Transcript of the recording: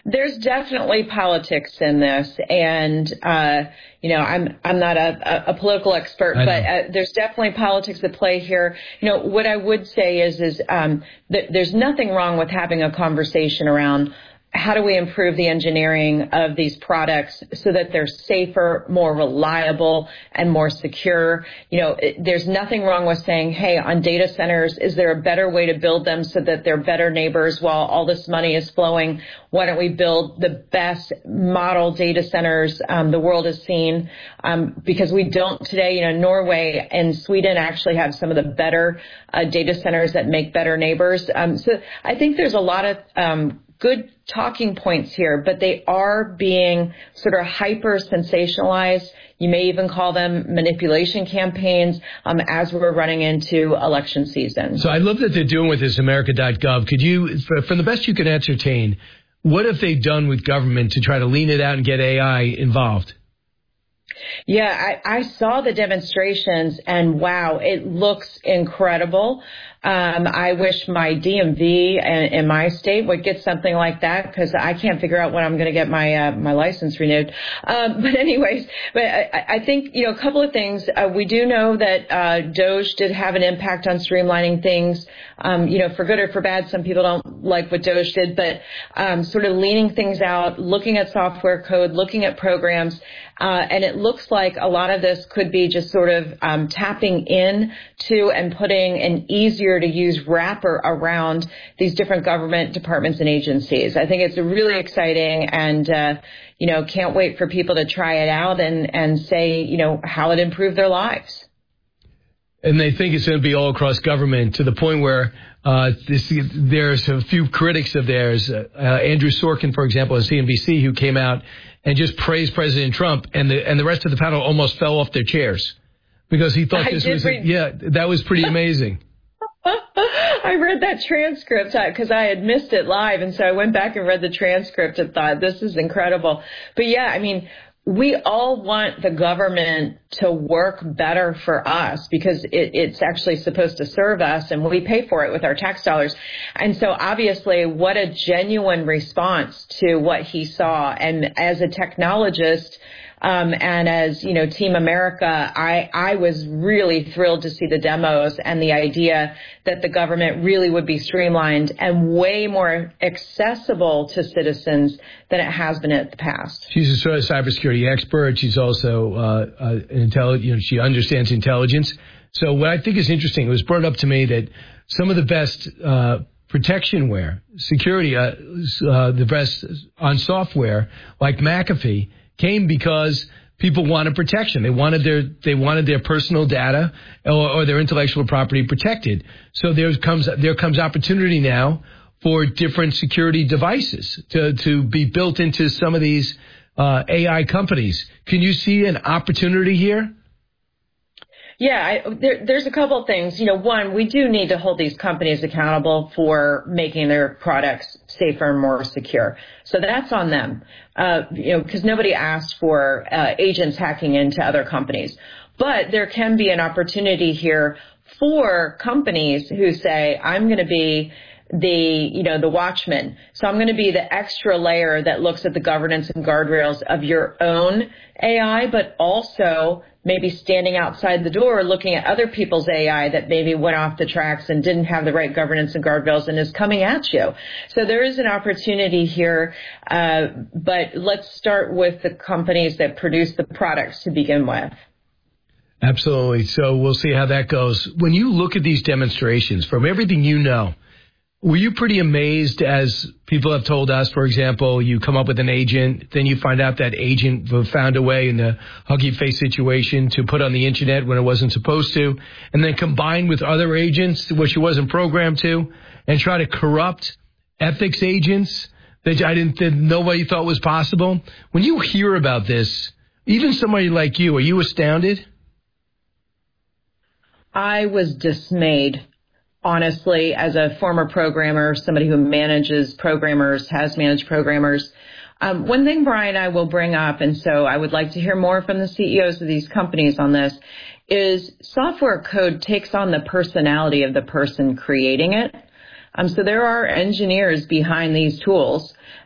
There's definitely politics in this, and I'm not a political expert, but there's definitely politics at play here. What I would say is that there's nothing wrong with having a conversation around how do we improve the engineering of these products so that they're safer, more reliable, and more secure. There's nothing wrong with saying, hey, on data centers, is there a better way to build them so that they're better neighbors while all this money is flowing? Why don't we build the best model data centers the world has seen? Because we don't today. Norway and Sweden actually have some of the better data centers that make better neighbors. So I think there's a lot of good talking points here, but they are being sort of hyper sensationalized. You may even call them manipulation campaigns as we're running into election season. So I love that they're doing with this America.gov. Could you, from the best you can ascertain, what have they done with government to try to lean it out and get AI involved? Yeah, I saw the demonstrations, and wow, it looks incredible. I wish my DMV in my state would get something like that, because I can't figure out when I'm going to get my license renewed. But anyways, I think, a couple of things. We do know that DOGE did have an impact on streamlining things, for good or for bad. Some people don't like what DOGE did, but sort of leaning things out, looking at software code, looking at programs. And it looks like a lot of this could be just sort of tapping in to and putting an easier to use wrapper around these different government departments and agencies. I think it's really exciting, and can't wait for people to try it out and say, how it improved their lives. And they think it's going to be all across government, to the point where there's a few critics of theirs, Andrew Sorkin, for example, on CNBC, who came out and just praised President Trump, and the rest of the panel almost fell off their chairs because he thought that was pretty amazing. I read that transcript because I had missed it live, and so I went back and read the transcript and thought, this is incredible. But yeah, I mean, we all want the government to work better for us because it's actually supposed to serve us, and we pay for it with our tax dollars. And so obviously, what a genuine response to what he saw. And as a technologist, and as, Team America, I was really thrilled to see the demos and the idea that the government really would be streamlined and way more accessible to citizens than it has been in the past. She's a sort of cybersecurity expert. She's also she understands intelligence. So what I think is interesting, it was brought up to me that some of the best protectionware, security, the best on software like McAfee, came because people wanted protection. They wanted their personal data or their intellectual property protected. So there comes opportunity now for different security devices to be built into some of these AI companies. Can you see an opportunity here? Yeah, there's a couple of things. One, we do need to hold these companies accountable for making their products safer and more secure. So that's on them, because nobody asked for agents hacking into other companies. But there can be an opportunity here for companies who say, I'm going to be the watchman. So I'm going to be the extra layer that looks at the governance and guardrails of your own AI, but also maybe standing outside the door looking at other people's AI that maybe went off the tracks and didn't have the right governance and guardrails and is coming at you. So there is an opportunity here, but let's start with the companies that produce the products to begin with. Absolutely. So we'll see how that goes. When you look at these demonstrations, from everything you know, were you pretty amazed, as people have told us, for example, you come up with an agent, then you find out that agent found a way in the Huggy Face situation to put on the internet when it wasn't supposed to, and then combine with other agents, which she wasn't programmed to, and try to corrupt ethics agents that nobody thought was possible? When you hear about this, even somebody like you, are you astounded? I was dismayed. Honestly, as a former programmer, somebody who manages programmers, has managed programmers, one thing Brian and I will bring up, and so I would like to hear more from the CEOs of these companies on this, is software code takes on the personality of the person creating it. So there are engineers behind these tools,